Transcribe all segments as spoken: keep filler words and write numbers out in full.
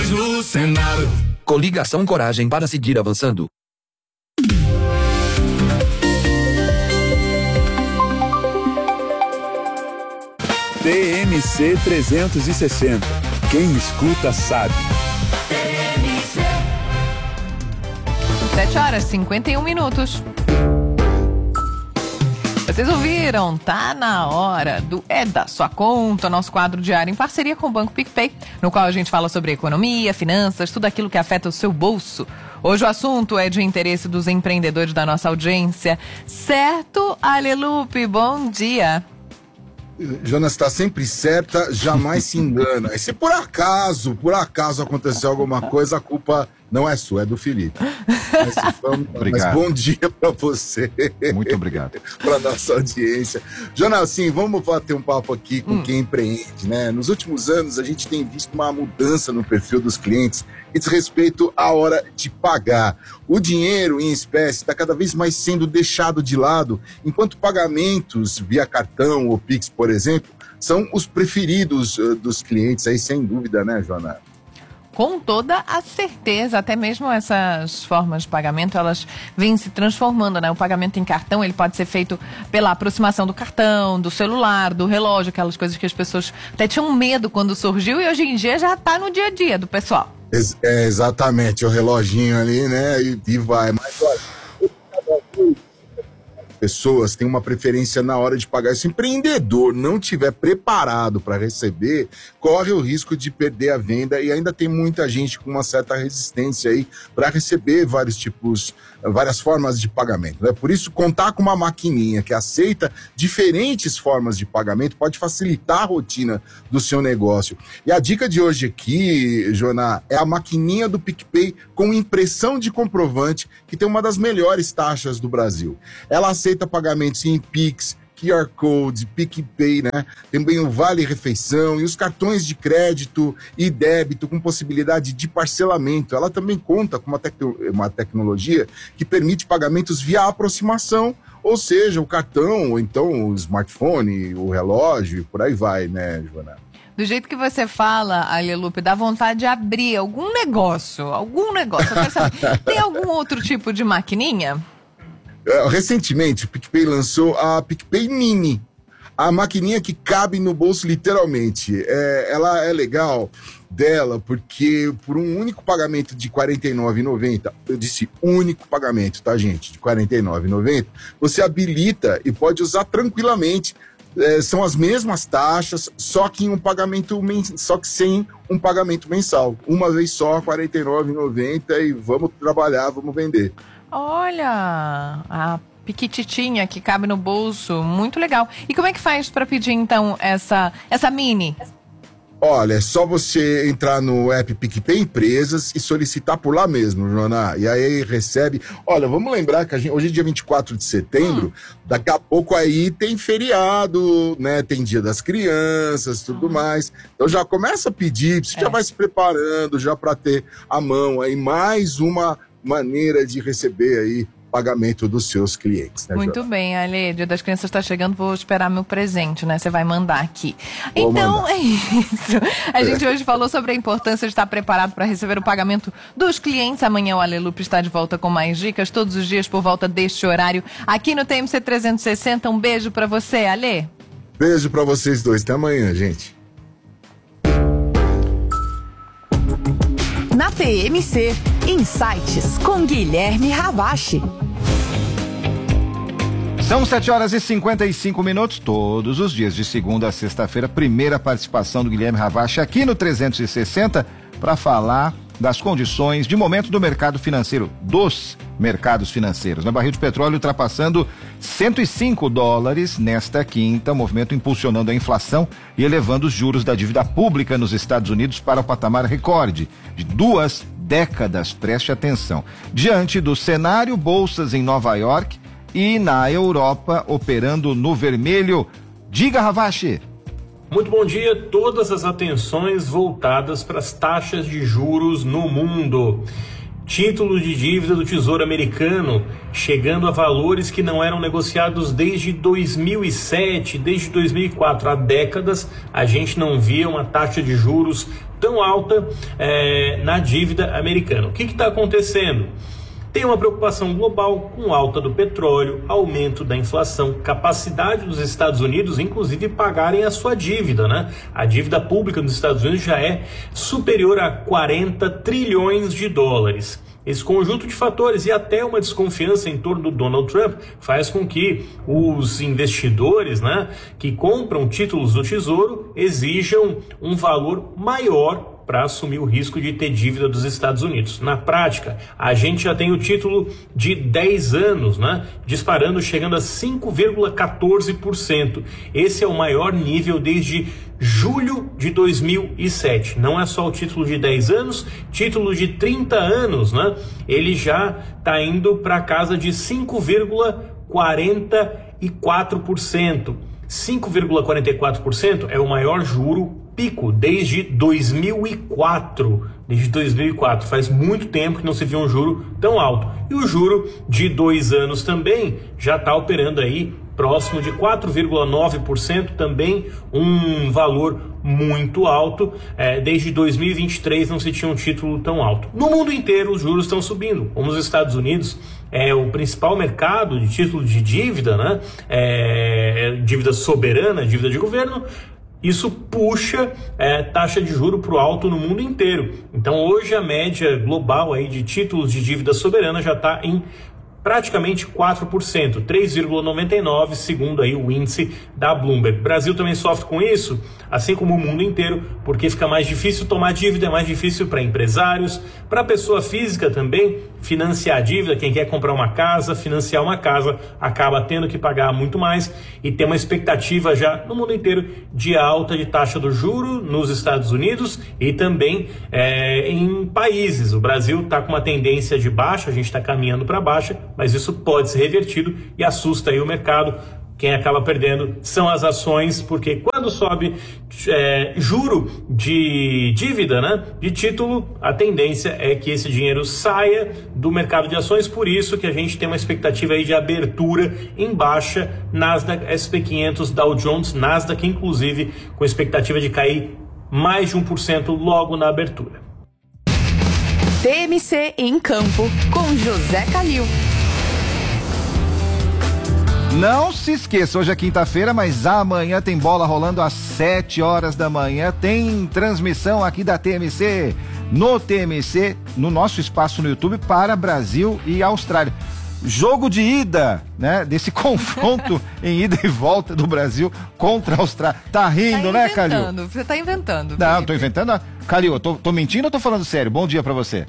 mulheres no Senado. Coligação Coragem para seguir avançando. T M C trezentos e sessenta. Quem escuta sabe. sete horas e cinquenta e um minutos. Vocês ouviram? Tá na hora do É da Sua Conta, nosso quadro diário em parceria com o Banco PicPay, no qual a gente fala sobre economia, finanças, tudo aquilo que afeta o seu bolso. Hoje o assunto é de interesse dos empreendedores da nossa audiência. Certo, Alelupe? Bom dia. Jonas está sempre certa, jamais se engana. E se por acaso, por acaso aconteceu alguma coisa, a culpa não é sua, é do Felipe. Mas, vamos, mas bom dia para você. Muito obrigado. Para nossa audiência. Jonas, assim, vamos bater um papo aqui com hum. quem empreende, né? Nos últimos anos, a gente tem visto uma mudança no perfil dos clientes que diz respeito à hora de pagar. O dinheiro em espécie está cada vez mais sendo deixado de lado, enquanto pagamentos via cartão ou Pix, por exemplo, são os preferidos uh, dos clientes, aí sem dúvida, né, Joana? Com toda a certeza, até mesmo essas formas de pagamento, elas vêm se transformando, né? O pagamento em cartão, ele pode ser feito pela aproximação do cartão, do celular, do relógio, aquelas coisas que as pessoas até tinham medo quando surgiu e hoje em dia já está no dia a dia do pessoal. É, exatamente, o reloginho ali, né, e, e vai. Mas olha, pessoas têm uma preferência na hora de pagar. Se o empreendedor não estiver preparado para receber, corre o risco de perder a venda, e ainda tem muita gente com uma certa resistência aí para receber vários tipos, várias formas de pagamento, né? Por isso, contar com uma maquininha que aceita diferentes formas de pagamento pode facilitar a rotina do seu negócio. E a dica de hoje aqui, Joná, é a maquininha do PicPay com impressão de comprovante, que tem uma das melhores taxas do Brasil. Ela aceita pagamentos em Pix, Q R Code, PicPay, né? Também o Vale Refeição e os cartões de crédito e débito com possibilidade de parcelamento. Ela também conta com uma, tec- uma tecnologia que permite pagamentos via aproximação, ou seja, o cartão, ou então o smartphone, o relógio, e por aí vai, né, Joana? Do jeito que você fala, Alelupe, dá vontade de abrir algum negócio, algum negócio. Eu quero saber, tem algum outro tipo de maquininha? Recentemente, o PicPay lançou a PicPay Mini, a maquininha que cabe no bolso literalmente. É, ela é legal dela porque por um único pagamento de quarenta e nove reais e noventa centavos, eu disse único pagamento, tá, gente? De quarenta e nove reais e noventa centavos, você habilita e pode usar tranquilamente. É, são as mesmas taxas, só que em um pagamento mens... só que sem um pagamento mensal. Uma vez só, quarenta e nove reais e noventa centavos, e vamos trabalhar, vamos vender. Olha, a piquititinha que cabe no bolso, muito legal. E como é que faz para pedir, então, essa, essa mini? Olha, é só você entrar no app PicPay Empresas e solicitar por lá mesmo, Joana. E aí recebe... Olha, vamos lembrar que a gente, hoje é dia vinte e quatro de setembro, hum. daqui a pouco aí tem feriado, né? Tem Dia das Crianças, tudo hum. mais. Então já começa a pedir, você é. já vai se preparando já para ter à mão aí mais uma maneira de receber aí pagamento dos seus clientes, né, muito Joana? bem, Ale, Dia das Crianças está chegando, vou esperar meu presente, né? Você vai mandar aqui. Vou então, mandar. É isso. A gente hoje falou sobre a importância de estar preparado para receber o pagamento dos clientes. Amanhã o Alelupe está de volta com mais dicas, todos os dias por volta deste horário, aqui no T M C trezentos e sessenta. Um beijo para você, Ale. Beijo para vocês dois. Até amanhã, gente. Na T M C, Insights com Guilherme Ravache. São sete horas e cinquenta e cinco minutos, todos os dias, de segunda a sexta-feira, primeira participação do Guilherme Ravache aqui no trezentos e sessenta para falar das condições de momento do mercado financeiro, dos mercados financeiros. Na barril de petróleo ultrapassando cento e cinco dólares nesta quinta, movimento impulsionando a inflação e elevando os juros da dívida pública nos Estados Unidos para o patamar recorde de duas décadas. Preste atenção. Diante do cenário, bolsas em Nova York e na Europa operando no vermelho. Diga, Ravache. Muito bom dia. Todas as atenções voltadas para as taxas de juros no mundo. Títulos de dívida do Tesouro Americano chegando a valores que não eram negociados desde dois mil e sete, desde dois mil e quatro. Há décadas a gente não via uma taxa de juros tão alta é, na dívida americana. O que está acontecendo? Tem uma preocupação global com alta do petróleo, aumento da inflação, capacidade dos Estados Unidos, inclusive, pagarem a sua dívida, né? A dívida pública dos Estados Unidos já é superior a quarenta trilhões de dólares. Esse conjunto de fatores e até uma desconfiança em torno do Donald Trump faz com que os investidores, né, que compram títulos do Tesouro exijam um valor maior para assumir o risco de ter dívida dos Estados Unidos. Na prática, a gente já tem o título de dez anos, né, disparando, chegando a cinco vírgula quatorze por cento. Esse é o maior nível desde julho de dois mil e sete. Não é só o título de dez anos, título de trinta anos, né? Ele já está indo para casa de cinco vírgula quarenta e quatro por cento. cinco vírgula quarenta e quatro por cento é o maior juro pico desde dois mil e quatro. Desde dois mil e quatro, faz muito tempo que não se viu um juro tão alto. E o juro de dois anos também já está operando aí próximo de quatro vírgula nove por cento, também um valor muito alto. É, desde dois mil e vinte e três não se tinha um título tão alto. No mundo inteiro os juros estão subindo. Como os Estados Unidos é o principal mercado de título de dívida, né? É, dívida soberana, dívida de governo, isso puxa é, taxa de juro para o alto no mundo inteiro. Então hoje a média global aí de títulos de dívida soberana já está em praticamente quatro por cento, três vírgula noventa e nove por cento, segundo aí o índice da Bloomberg. O Brasil também sofre com isso, assim como o mundo inteiro, porque fica mais difícil tomar dívida, é mais difícil para empresários, para pessoa física também, financiar a dívida. Quem quer comprar uma casa, financiar uma casa, acaba tendo que pagar muito mais, e tem uma expectativa já no mundo inteiro de alta de taxa do juro nos Estados Unidos e também é, em países. O Brasil está com uma tendência de baixa, a gente está caminhando para baixa, mas isso pode ser revertido e assusta aí o mercado. Quem acaba perdendo são as ações, porque quando sobe é, juro de dívida, né, de título, a tendência é que esse dinheiro saia do mercado de ações. Por isso que a gente tem uma expectativa aí de abertura em baixa, Nasdaq, S P quinhentos, Dow Jones, Nasdaq inclusive com expectativa de cair mais de um por cento logo na abertura. T M C em campo com José Calil. Não se esqueça, hoje é quinta-feira, mas amanhã tem bola rolando às sete horas da manhã. Tem transmissão aqui da T M C, no T M C, no nosso espaço no YouTube, para Brasil e Austrália. Jogo de ida, né? Desse confronto em ida e volta do Brasil contra a Austrália. Tá rindo, tá né, Calil? Você tá inventando. Não, Felipe. Tô inventando. Calil, eu tô, tô mentindo ou tô falando sério? Bom dia pra você.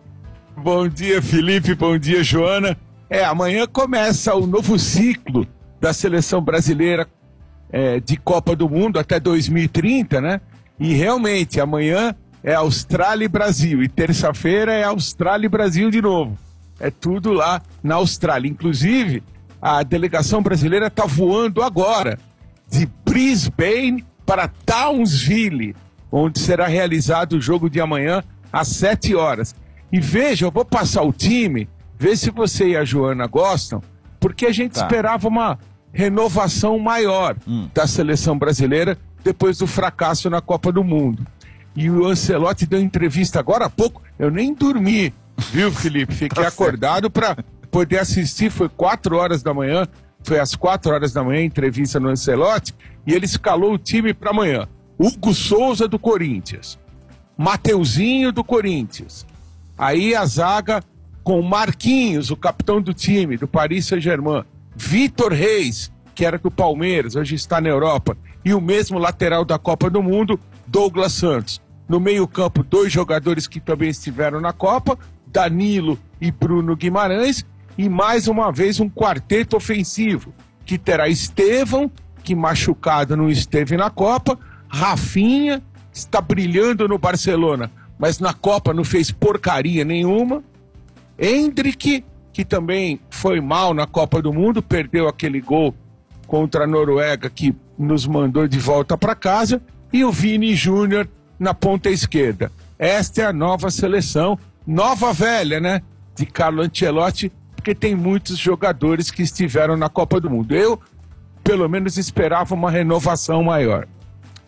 Bom dia, Felipe. Bom dia, Joana. É, amanhã começa o novo ciclo da seleção brasileira é, de Copa do Mundo até dois mil e trinta, né? E realmente, amanhã é Austrália e Brasil, e terça-feira é Austrália e Brasil de novo. É tudo lá na Austrália. Inclusive, a delegação brasileira está voando agora de Brisbane para Townsville, onde será realizado o jogo de amanhã às sete horas. E veja, eu vou passar o time, vê se você e a Joana gostam, porque a gente tá. esperava uma renovação maior hum. da seleção brasileira depois do fracasso na Copa do Mundo. E o Ancelotti deu entrevista agora há pouco, eu nem dormi, viu, Felipe? Fiquei tá acordado para poder assistir, foi quatro horas da manhã, foi às quatro horas da manhã, entrevista no Ancelotti, e ele escalou o time para amanhã. Hugo Souza do Corinthians, Mateuzinho do Corinthians, aí a zaga com Marquinhos, o capitão do time, do Paris Saint-Germain, Vitor Reis, que era do Palmeiras, hoje está na Europa, e o mesmo lateral da Copa do Mundo, Douglas Santos. No meio-campo, dois jogadores que também estiveram na Copa, Danilo e Bruno Guimarães, e mais uma vez um quarteto ofensivo, que terá Estevão, que machucado não esteve na Copa, Rafinha, está brilhando no Barcelona, mas na Copa não fez porcaria nenhuma, Endrick, que também foi mal na Copa do Mundo, perdeu aquele gol contra a Noruega que nos mandou de volta para casa, e o Vini Júnior na ponta esquerda. Esta é a nova seleção, nova velha, né, de Carlo Ancelotti, porque tem muitos jogadores que estiveram na Copa do Mundo. Eu, pelo menos, esperava uma renovação maior.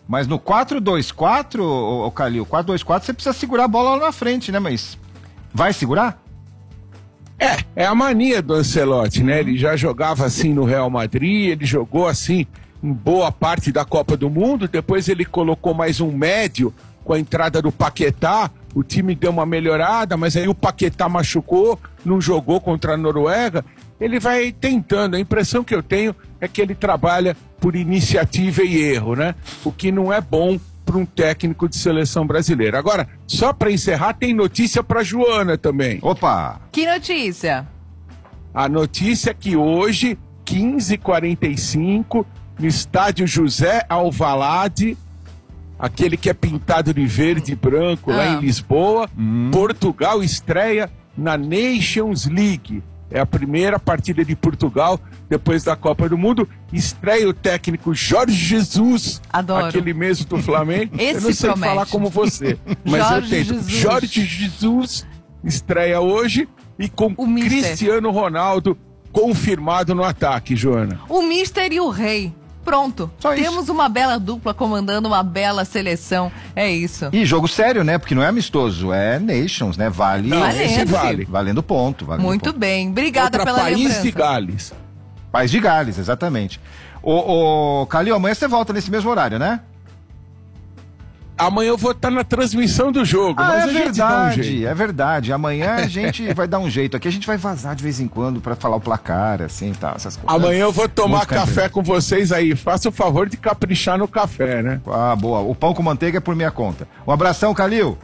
Mas no quatro dois quatro, ô, ô Calil, quatro dois quatro você precisa segurar a bola lá na frente, né? Mas vai segurar? É, é a mania do Ancelotti, né? Ele já jogava assim no Real Madrid, ele jogou assim em boa parte da Copa do Mundo, depois ele colocou mais um médio com a entrada do Paquetá, o time deu uma melhorada, mas aí o Paquetá machucou, não jogou contra a Noruega. Ele vai tentando, a impressão que eu tenho é que ele trabalha por iniciativa e erro, né? O que não é bom para um técnico de seleção brasileira. Agora, só para encerrar, tem notícia para Joana também. Opa! Que notícia? A notícia é que hoje, quinze e quarenta e cinco, no estádio José Alvalade, aquele que é pintado de verde e branco ah. lá em Lisboa, hum. Portugal estreia na Nations League. É a primeira partida de Portugal depois da Copa do Mundo. Estreia o técnico Jorge Jesus. Adoro. Aquele mesmo do Flamengo. Esse eu não sei promete. falar como você, mas Jorge eu tento. Jesus. Jorge Jesus estreia hoje e com O Cristiano Ronaldo confirmado no ataque, Joana. O Mister e o Rei. Pronto. Só Temos isso. uma bela dupla comandando uma bela seleção. É isso. E jogo sério, né? Porque não é amistoso, é Nations, né? Vale. Não, Valendo, esse vale. Valendo ponto. Valendo Muito ponto. bem. Obrigada Contra pela País lembrança. de Gales. País de Gales, exatamente. Ô, ô Calil, amanhã você volta nesse mesmo horário, né? Amanhã eu vou estar na transmissão do jogo, Ah, mas é a gente dá um verdade, jeito. é verdade. Amanhã a gente vai dar um jeito aqui. A gente vai vazar de vez em quando pra falar o placar, assim e tal, essas coisas. Amanhã eu vou tomar Música café com vocês aí. Faça o favor de caprichar no café, né? Ah, boa. O pão com manteiga é por minha conta. Um abração, Calil.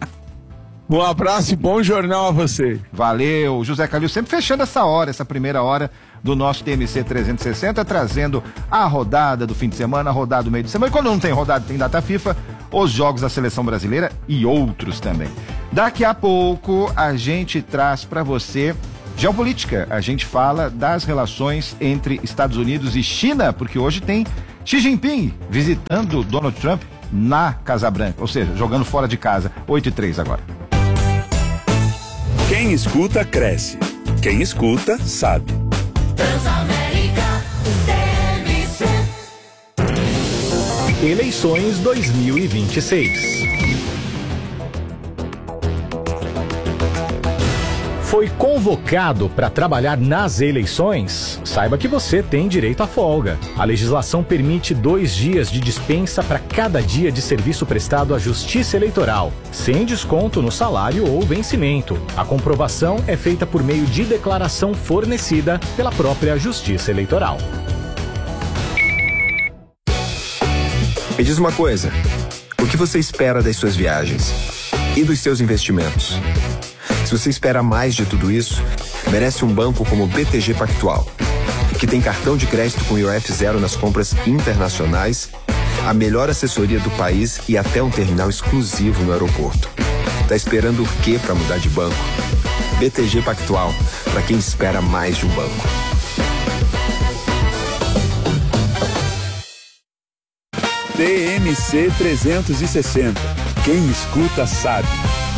Um abraço e bom jornal a vocês. Valeu. José Calil sempre fechando essa hora, essa primeira hora do nosso T M C trezentos e sessenta, trazendo a rodada do fim de semana, a rodada do meio de semana. E quando não tem rodada, tem data FIFA, os jogos da seleção brasileira e outros também. Daqui a pouco a gente traz para você geopolítica. A gente fala das relações entre Estados Unidos e China, porque hoje tem Xi Jinping visitando Donald Trump na Casa Branca, ou seja, jogando fora de casa. oito e três agora. Quem escuta, cresce. Quem escuta, sabe. Transamérica T M C. Eleições dois mil e vinte e seis. Foi convocado para trabalhar nas eleições? Saiba que você tem direito à folga. A legislação permite dois dias de dispensa para cada dia de serviço prestado à Justiça Eleitoral, sem desconto no salário ou vencimento. A comprovação é feita por meio de declaração fornecida pela própria Justiça Eleitoral. Me diz uma coisa, o que você espera das suas viagens e dos seus investimentos? Se você espera mais de tudo isso, merece um banco como o B T G Pactual, que tem cartão de crédito com I O F zero nas compras internacionais, a melhor assessoria do país e até um terminal exclusivo no aeroporto. Tá esperando o quê para mudar de banco? B T G Pactual, para quem espera mais de um banco. T M C trezentos e sessenta. Quem escuta sabe.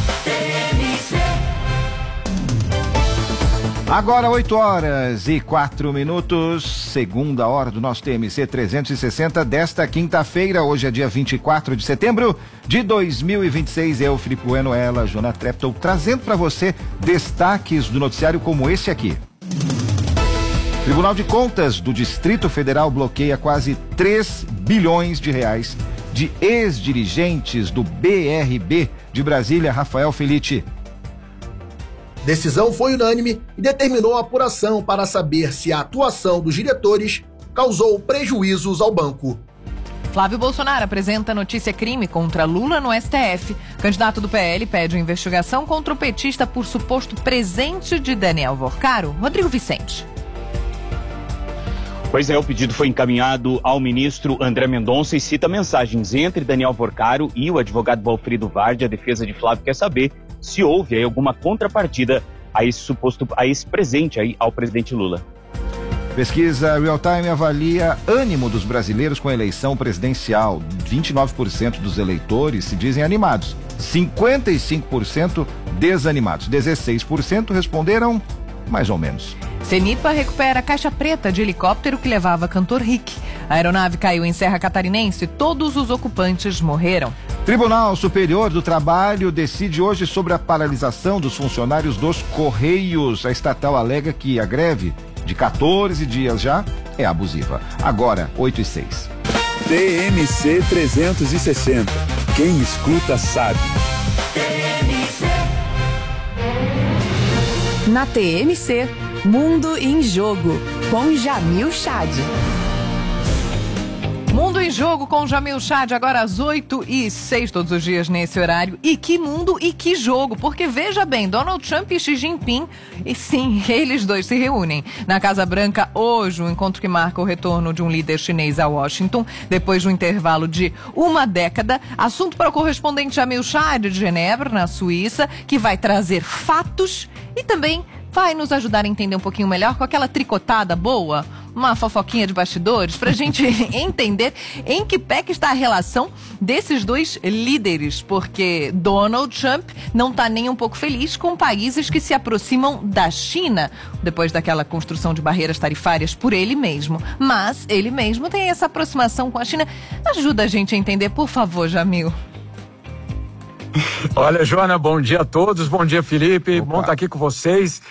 Agora oito horas e quatro minutos, segunda hora do nosso T M C trezentos e sessenta desta quinta-feira. Hoje é dia vinte e quatro de setembro de dois mil e vinte e seis. Eu, Felipe Bueno, ela, Joana Treptow, trazendo para você destaques do noticiário como esse aqui. Tribunal de Contas do Distrito Federal bloqueia quase três bilhões de reais de ex-dirigentes do B R B de Brasília. Rafael Felitti. Decisão foi unânime e determinou a apuração para saber se a atuação dos diretores causou prejuízos ao banco. Flávio Bolsonaro apresenta notícia-crime contra Lula no S T F. Candidato do P L pede uma investigação contra o petista por suposto presente de Daniel Vorcaro. Rodrigo Vicente. Pois é, o pedido foi encaminhado ao ministro André Mendonça e cita mensagens entre Daniel Vorcaro e o advogado Valfrido Vardi. A defesa de Flávio quer saber se houve aí alguma contrapartida a esse suposto, a esse presente aí ao presidente Lula. Pesquisa Real Time avalia ânimo dos brasileiros com a eleição presidencial. vinte e nove por cento dos eleitores se dizem animados, cinquenta e cinco por cento desanimados, dezesseis por cento responderam mais ou menos. Cenipa recupera a caixa preta de helicóptero que levava cantor Rick. A aeronave caiu em Serra Catarinense e todos os ocupantes morreram. Tribunal Superior do Trabalho decide hoje sobre a paralisação dos funcionários dos Correios. A estatal alega que a greve de quatorze dias já é abusiva. Agora, oito e seis. T M C trezentos e sessenta. Quem escuta sabe. Na T M C, Mundo em Jogo, com Jamil Chad. Mundo em Jogo com Jamil Chad, agora às oito e seis, todos os dias nesse horário. E que mundo e que jogo, porque veja bem, Donald Trump e Xi Jinping, e sim, eles dois se reúnem na Casa Branca hoje, um encontro que marca o retorno de um líder chinês a Washington, depois de um intervalo de uma década. Assunto para o correspondente Jamil Chad de Genebra, na Suíça, que vai trazer fatos e também vai nos ajudar a entender um pouquinho melhor com aquela tricotada boa, uma fofoquinha de bastidores, pra gente entender em que pé que está a relação desses dois líderes, porque Donald Trump não tá nem um pouco feliz com países que se aproximam da China, depois daquela construção de barreiras tarifárias por ele mesmo. Mas ele mesmo tem essa aproximação com a China. Ajuda a gente a entender, por favor, Jamil. Olha, Joana, bom dia a todos, bom dia, Felipe, Opa. Bom estar aqui com vocês.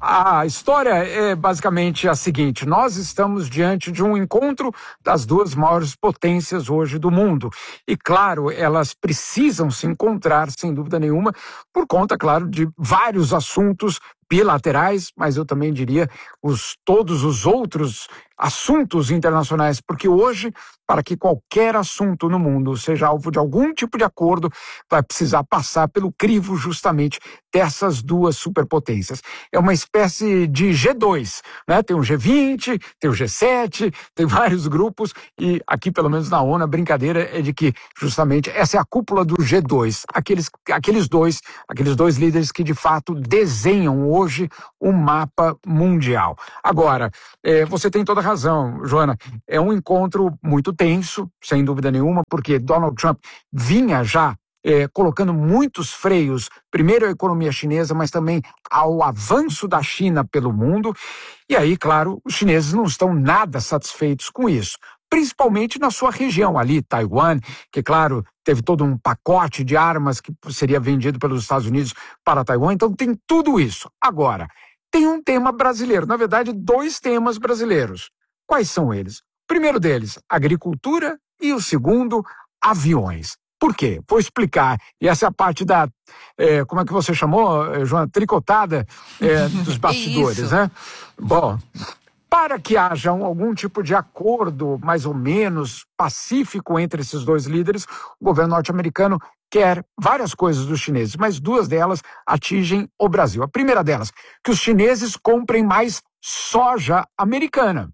A história é basicamente a seguinte: nós estamos diante de um encontro das duas maiores potências hoje do mundo. E, claro, elas precisam se encontrar, sem dúvida nenhuma, por conta, claro, de vários assuntos bilaterais, mas eu também diria os, todos os outros assuntos internacionais, porque hoje, para que qualquer assunto no mundo seja alvo de algum tipo de acordo, vai precisar passar pelo crivo justamente dessas duas superpotências. É uma espécie de G dois, né? Tem o G vinte, tem o G sete, tem vários grupos, e aqui, pelo menos na ONU, a brincadeira é de que justamente essa é a cúpula do G dois, aqueles, aqueles dois, aqueles dois líderes que de fato desenham hoje o mapa mundial. Agora, é, você tem toda a razão, Joana, é um encontro muito tenso, sem dúvida nenhuma, porque Donald Trump vinha já É, colocando muitos freios, primeiro à economia chinesa, mas também ao avanço da China pelo mundo. E aí, claro, os chineses não estão nada satisfeitos com isso, principalmente na sua região ali, Taiwan, que, claro, teve todo um pacote de armas que seria vendido pelos Estados Unidos para Taiwan. Então tem tudo isso. Agora, tem um tema brasileiro, na verdade, dois temas brasileiros. Quais são eles? O primeiro deles, agricultura, e o segundo, aviões. Por quê? Vou explicar. E essa é a parte da, é, como é que você chamou, Joana? Tricotada é, dos bastidores, né? Bom, para que haja um, algum tipo de acordo mais ou menos pacífico entre esses dois líderes, o governo norte-americano quer várias coisas dos chineses, mas duas delas atingem o Brasil. A primeira delas, que os chineses comprem mais soja americana.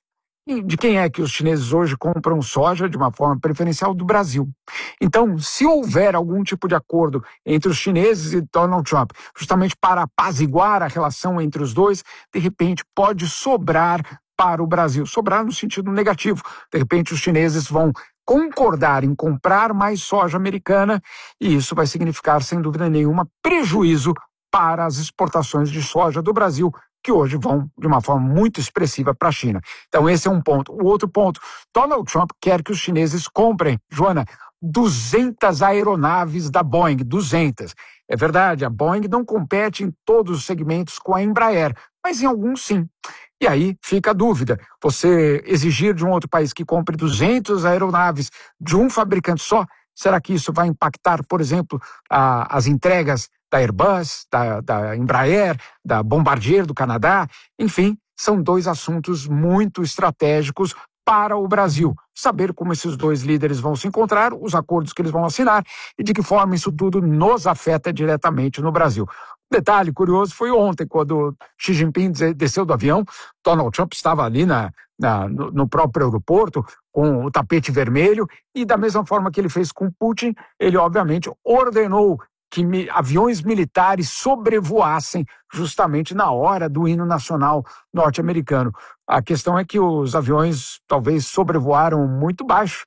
E de quem é que os chineses hoje compram soja de uma forma preferencial? Do Brasil. Então, se houver algum tipo de acordo entre os chineses e Donald Trump, justamente para apaziguar a relação entre os dois, de repente pode sobrar para o Brasil. Sobrar no sentido negativo. De repente os chineses vão concordar em comprar mais soja americana e isso vai significar, sem dúvida nenhuma, prejuízo para as exportações de soja do Brasil, que hoje vão de uma forma muito expressiva para a China. Então esse é um ponto. O outro ponto, Donald Trump quer que os chineses comprem, Joana, duzentas aeronaves da Boeing, duzentas. É verdade, a Boeing não compete em todos os segmentos com a Embraer, mas em alguns sim. E aí fica a dúvida, você exigir de um outro país que compre duzentas aeronaves de um fabricante só, será que isso vai impactar, por exemplo, a, as entregas da Airbus, da, da Embraer, da Bombardier do Canadá? Enfim, são dois assuntos muito estratégicos para o Brasil. Saber como esses dois líderes vão se encontrar, os acordos que eles vão assinar e de que forma isso tudo nos afeta diretamente no Brasil. Detalhe curioso foi ontem, quando Xi Jinping desceu do avião, Donald Trump estava ali na, na, no, no próprio aeroporto com o tapete vermelho e da mesma forma que ele fez com Putin, ele obviamente ordenou que mi, aviões militares sobrevoassem justamente na hora do hino nacional norte-americano. A questão é que os aviões talvez sobrevoaram muito baixo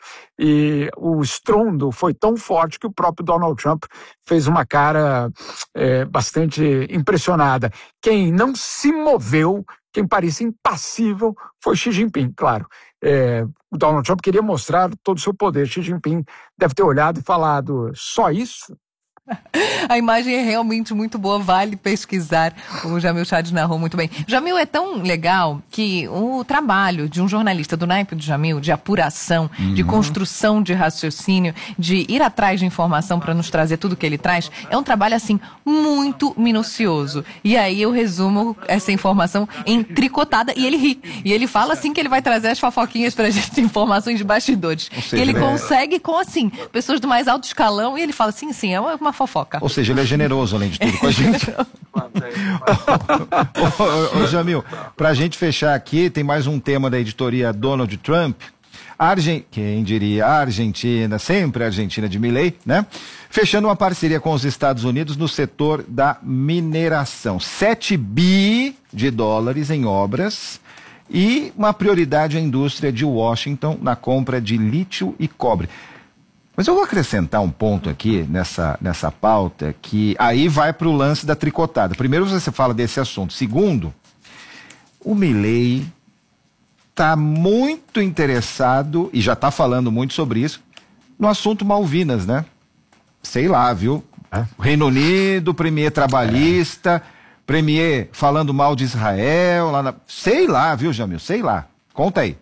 e o estrondo foi tão forte que o próprio Donald Trump fez uma cara é, bastante impressionada. Quem não se moveu, quem parecia impassível, foi Xi Jinping, claro. é, o Donald Trump queria mostrar todo o seu poder. Xi Jinping deve ter olhado e falado, só isso? A imagem é realmente muito boa, vale pesquisar. O Jamil Chad narrou muito bem. Jamil, é tão legal que o trabalho de um jornalista do naipe do Jamil, de apuração, uhum. de construção de raciocínio, de ir atrás de informação para nos trazer tudo que ele traz, é um trabalho, assim, muito minucioso. E aí eu resumo essa informação em tricotada e ele ri. E ele fala, assim, que ele vai trazer as fofoquinhas pra gente, informações de bastidores. Seja, e ele é... consegue com, assim, pessoas do mais alto escalão e ele fala, sim, sim, é uma, uma fofoca. Ou seja, ele é generoso, além de tudo, com a gente. ô, ô, ô, Jamil, pra gente fechar aqui, tem mais um tema da editoria Donald Trump. A Argen... Quem diria? A Argentina, sempre a Argentina de Milei, né? Fechando uma parceria com os Estados Unidos no setor da mineração. sete bi de dólares em obras e uma prioridade à indústria de Washington na compra de lítio e cobre. Mas eu vou acrescentar um ponto aqui nessa, nessa pauta que aí vai para o lance da tricotada. Primeiro você fala desse assunto. Segundo, o Milei está muito interessado, e já está falando muito sobre isso, no assunto Malvinas, né? Sei lá, viu? É. Reino Unido, premier trabalhista, é. premier falando mal de Israel, lá na... sei lá, viu, Jamil? Sei lá. Conta aí.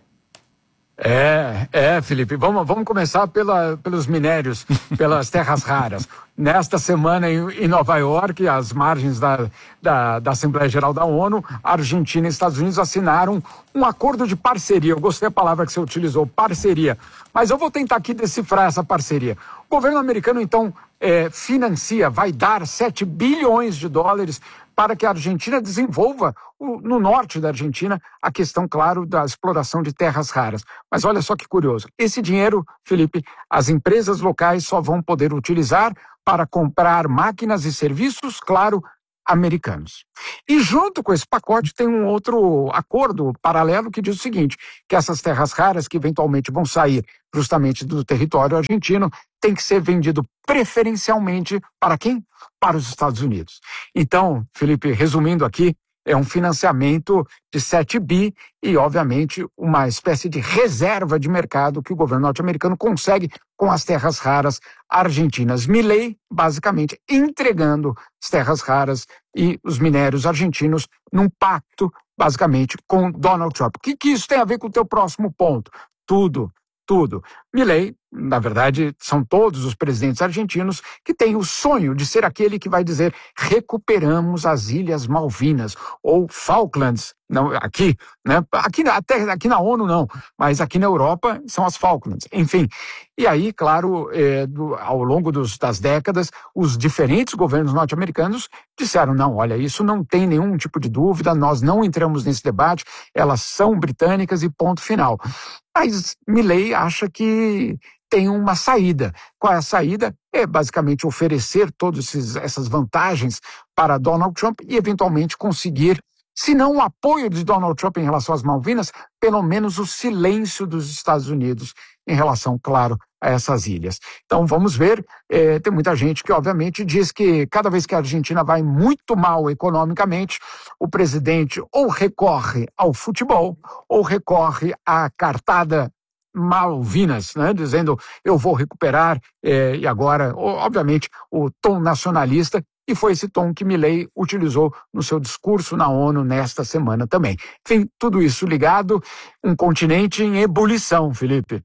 É, é, Felipe, vamos, vamos começar pela, pelos minérios, pelas terras raras. Nesta semana em, em Nova York, às margens da, da, da Assembleia Geral da ONU, a Argentina e Estados Unidos assinaram um acordo de parceria. Eu gostei da palavra que você utilizou, parceria. Mas eu vou tentar aqui decifrar essa parceria. O governo americano, então, é, financia, vai dar sete bilhões de dólares para que a Argentina desenvolva, o, no norte da Argentina, a questão, claro, da exploração de terras raras. Mas olha só que curioso, esse dinheiro, Felipe, as empresas locais só vão poder utilizar para comprar máquinas e serviços, claro, americanos. E junto com esse pacote tem um outro acordo paralelo que diz o seguinte, que essas terras raras que eventualmente vão sair justamente do território argentino tem que ser vendido preferencialmente para quem? Para os Estados Unidos. Então, Felipe, resumindo aqui, é um financiamento de sete bi e, obviamente, uma espécie de reserva de mercado que o governo norte-americano consegue com as terras raras argentinas. Milei, basicamente, entregando as terras raras e os minérios argentinos num pacto, basicamente, com Donald Trump. O que, que isso tem a ver com o teu próximo ponto? Tudo. Tudo. Milei, na verdade, são todos os presidentes argentinos que têm o sonho de ser aquele que vai dizer recuperamos as Ilhas Malvinas ou Falklands, não, aqui, né? Aqui, até aqui na ONU não, mas aqui na Europa são as Falklands, enfim. E aí, claro, é, do, ao longo dos, das décadas, os diferentes governos norte-americanos disseram, não, olha, isso não tem nenhum tipo de dúvida, nós não entramos nesse debate, elas são britânicas e ponto final. Mas Milei acha que tem uma saída. Qual é a saída? É basicamente oferecer todas essas vantagens para Donald Trump e eventualmente conseguir, se não o apoio de Donald Trump em relação às Malvinas, pelo menos o silêncio dos Estados Unidos em relação, claro, a essas ilhas. Então vamos ver, é, tem muita gente que obviamente diz que cada vez que a Argentina vai muito mal economicamente, o presidente ou recorre ao futebol ou recorre à cartada Malvinas, né, dizendo eu vou recuperar, é, e agora, obviamente, o tom nacionalista, e foi esse tom que Milei utilizou no seu discurso na ONU nesta semana também. Enfim, tudo isso ligado, um continente em ebulição, Felipe.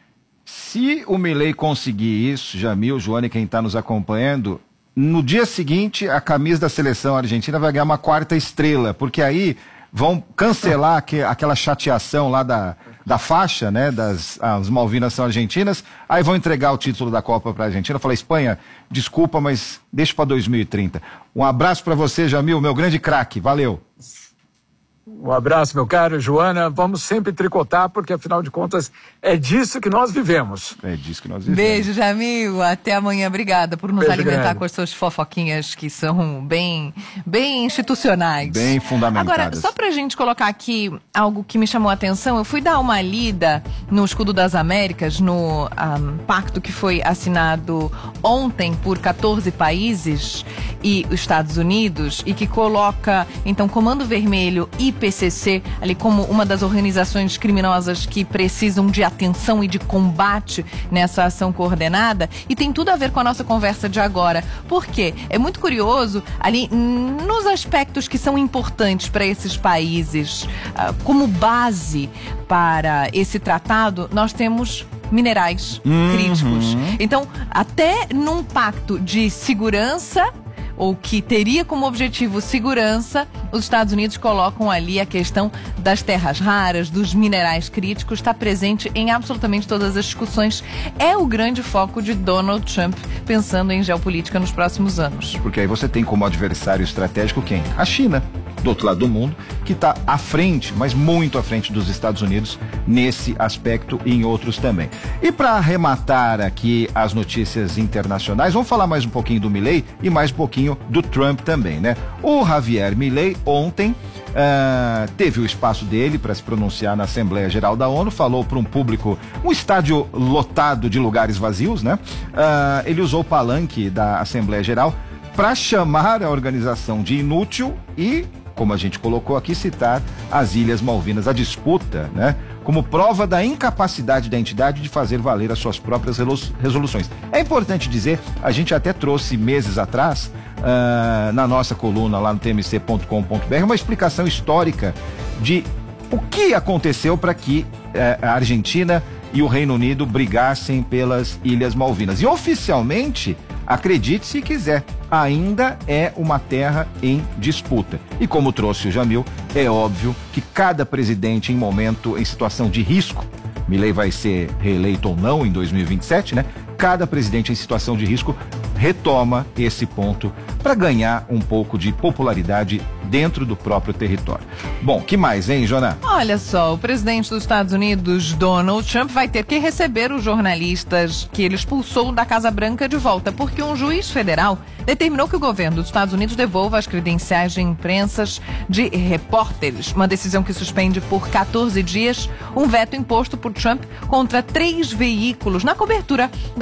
Se o Milei conseguir isso, Jamil, Joana e quem está nos acompanhando, no dia seguinte a camisa da seleção argentina vai ganhar uma quarta estrela, porque aí vão cancelar que, aquela chateação lá da, da faixa, né, das as Malvinas são argentinas, aí vão entregar o título da Copa para a Argentina. Falar, Espanha, desculpa, mas deixa para dois mil e trinta. Um abraço para você, Jamil, meu grande craque, valeu. Um abraço, meu caro, Joana. Vamos sempre tricotar, porque afinal de contas é disso que nós vivemos. É disso que nós vivemos. Beijo, Jamil. Até amanhã. Obrigada por nos Beijo alimentar grande. com as suas fofoquinhas que são bem, bem institucionais. Bem fundamentadas. Agora, só pra gente colocar aqui algo que me chamou a atenção, eu fui dar uma lida no Escudo das Américas, no um, pacto que foi assinado ontem por quatorze países e os Estados Unidos, e que coloca, então, Comando Vermelho e I P C C ali como uma das organizações criminosas que precisam de atenção e de combate nessa ação coordenada, e tem tudo a ver com a nossa conversa de agora. Por quê? É muito curioso ali nos aspectos que são importantes para esses países, uh, como base para esse tratado, nós temos minerais Uhum. críticos. Então, até num pacto de segurança, ou que teria como objetivo segurança, os Estados Unidos colocam ali a questão das terras raras, dos minerais críticos, está presente em absolutamente todas as discussões. É o grande foco de Donald Trump pensando em geopolítica nos próximos anos. Porque aí você tem como adversário estratégico quem? A China, do outro lado do mundo, que está à frente, mas muito à frente dos Estados Unidos nesse aspecto e em outros também. E para arrematar aqui as notícias internacionais, vamos falar mais um pouquinho do Milei e mais um pouquinho do Trump também, né? O Javier Milei ontem uh, teve o espaço dele para se pronunciar na Assembleia Geral da ONU, falou para um público, um estádio lotado de lugares vazios, né? Uh, ele usou o palanque da Assembleia Geral para chamar a organização de inútil e, como a gente colocou aqui, citar as Ilhas Malvinas, a disputa, né, como prova da incapacidade da entidade de fazer valer as suas próprias resoluções. É importante dizer, a gente até trouxe meses atrás, uh, na nossa coluna lá no t m c ponto com ponto b r, uma explicação histórica de o que aconteceu para que uh, a Argentina e o Reino Unido brigassem pelas Ilhas Malvinas. E oficialmente, acredite se quiser, ainda é uma terra em disputa. E como trouxe o Jamil, é óbvio que cada presidente em momento, em situação de risco, Milei vai ser reeleito ou não em dois mil e vinte e sete, né? Cada presidente em situação de risco retoma esse ponto para ganhar um pouco de popularidade dentro do próprio território. Bom, que mais, hein, Joana? Olha só, o presidente dos Estados Unidos, Donald Trump, vai ter que receber os jornalistas que ele expulsou da Casa Branca de volta, porque um juiz federal determinou que o governo dos Estados Unidos devolva as credenciais de imprensas de repórteres, uma decisão que suspende por quatorze dias um veto imposto por Trump contra três veículos na cobertura da